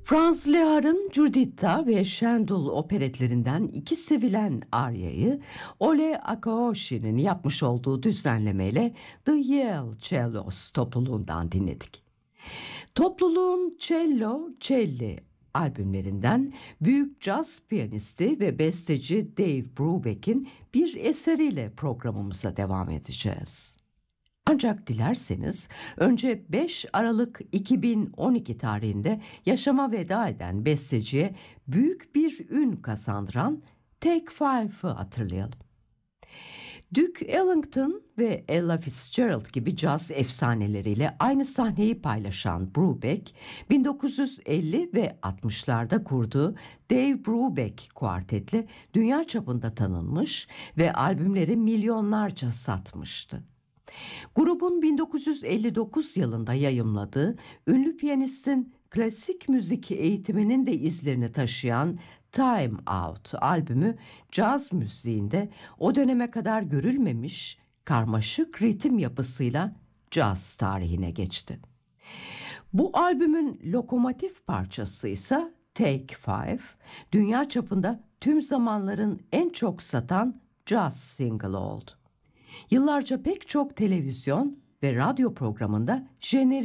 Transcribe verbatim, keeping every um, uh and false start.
Franz Lehar'ın Giuditta ve Schendel operetlerinden iki sevilen aryayı Ole Akaoshi'nin yapmış olduğu düzenlemeyle The Yale Cellos topluluğundan dinledik. Topluluğun Cello Celli albümlerinden büyük caz piyanisti ve besteci Dave Brubeck'in bir eseriyle programımıza devam edeceğiz. Ancak dilerseniz önce beş Aralık iki bin on iki tarihinde yaşama veda eden besteciye büyük bir ün kazandıran Take Five'ı hatırlayalım. Duke Ellington ve Ella Fitzgerald gibi caz efsaneleriyle aynı sahneyi paylaşan Brubeck, bin dokuz yüz elli ve altmışlarda kurduğu Dave Brubeck kuartetle dünya çapında tanınmış ve albümleri milyonlarca satmıştı. Grubun bin dokuz yüz elli dokuz yılında yayımladığı ünlü piyanistin klasik müzik eğitiminin de izlerini taşıyan Time Out albümü caz müziğinde o döneme kadar görülmemiş karmaşık ritim yapısıyla caz tarihine geçti. Bu albümün lokomotif parçası ise Take Five, dünya çapında tüm zamanların en çok satan caz single oldu. Yıllarca pek çok televizyon ve radyo programında jenerik